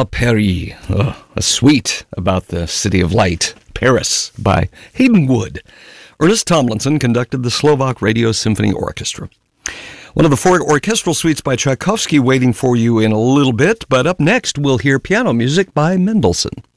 à Paris, a suite about the city of light, Paris, by Hayden Wood. Ernest Tomlinson conducted the Slovak Radio Symphony Orchestra. One of the 4 orchestral suites by Tchaikovsky waiting for you in a little bit, but up next we'll hear piano music by Mendelssohn.